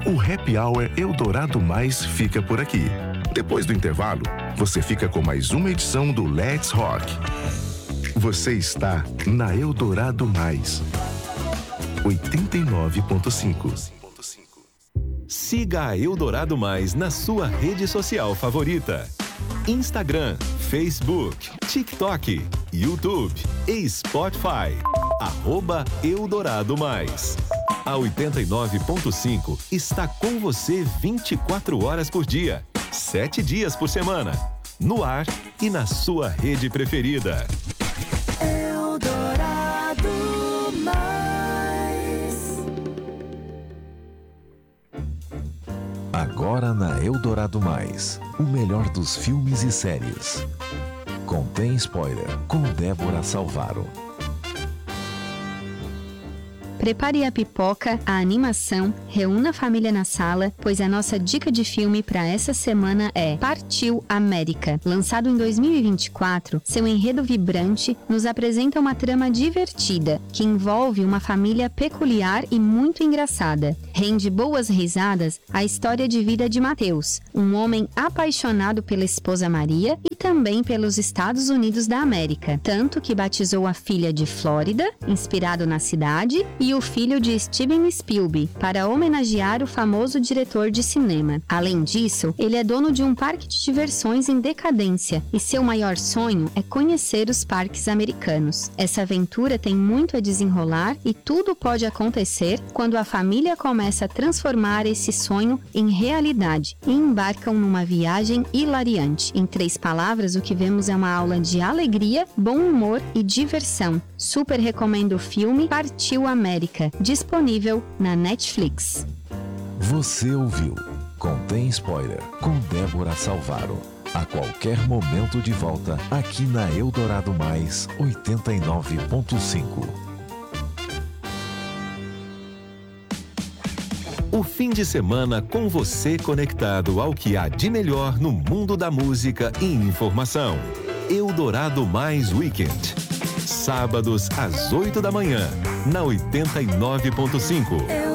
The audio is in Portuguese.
O Happy Hour Eldorado Mais fica por aqui. Depois do intervalo, você fica com mais uma edição do Let's Rock. Você está na Eldorado Mais 89.5. Siga a Eldorado Mais na sua rede social favorita: Instagram, Facebook, TikTok, YouTube e Spotify. @Eldorado Mais. A 89.5 está com você 24 horas por dia, 7 dias por semana, no ar e na sua rede preferida. Eldorado Mais. Agora na Eldorado Mais, o melhor dos filmes e séries. Contém Spoiler, com Débora Salvaro. Prepare a pipoca, a animação, reúna a família na sala, pois a nossa dica de filme para essa semana é Partiu América. Lançado em 2024, seu enredo vibrante nos apresenta uma trama divertida, que envolve uma família peculiar e muito engraçada. Rende boas risadas a história de vida de Mateus, um homem apaixonado pela esposa Maria e também pelos Estados Unidos da América, tanto que batizou a filha de Flórida, inspirado na cidade, e o filho de Steven Spielberg, para homenagear o famoso diretor de cinema. Além disso, ele é dono de um parque de diversões em decadência e seu maior sonho é conhecer os parques americanos. Essa aventura tem muito a desenrolar e tudo pode acontecer quando a família começa a transformar esse sonho em realidade e embarcam numa viagem hilariante. Em 3 palavras, o que vemos é uma aula de alegria, bom humor e diversão. Super recomendo o filme Partiu América, disponível na Netflix. Você ouviu Contém Spoiler, com Débora Salvaro. A qualquer momento de volta, aqui na Eldorado Mais 89.5. O fim de semana com você conectado ao que há de melhor no mundo da música e informação. Eldorado Mais Weekend. Sábados às 8 da manhã, na 89.5.